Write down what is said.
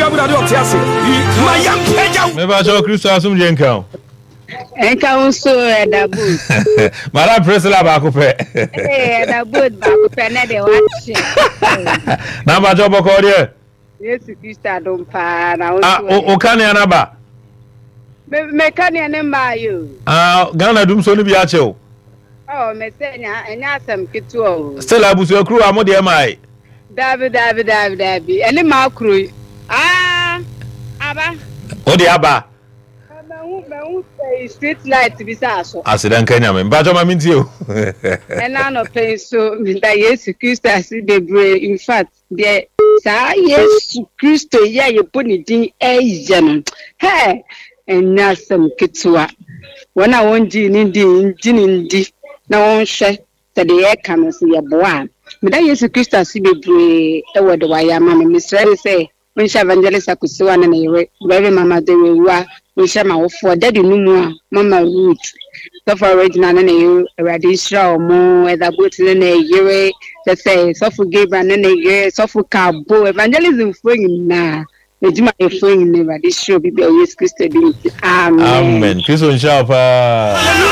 abuda do otiase ma yam peja me ba jo Kristo asum je nkan enka unso da boot mara presela ba ko pe da boot ba ko pe na de wachi na ba jo boko de Yesu Kristo adom pa na unso o kan ya na ba me kan ya ne ma yo Ghana dum so ni bi a che o me say nya asem kitu o still abusu akru amode mai David ene ma akru aba o de aba me say street light bi sa so asidan kanya me ba jo ma minti o ena no pay so da Yesu Kristo asi bebre in fact there sa Yesu Kristo ya ye boni din eje no he enya sam kitwa wana wonji ni ndi na won hwe tede ye ka no se ye boa me da Yesu Kristo asi bebre e wodo wa ya mama me say when evangelist akusiwa na yewe bebe mama de wewa we share my for daddy numu mama root so for original na you already show mo either boot na yewe just say so for Gabriel na yewe so for Cabo evangelism for na ejuma e for na already show bibi Yesu Kristo bi amen Kristo nsha pa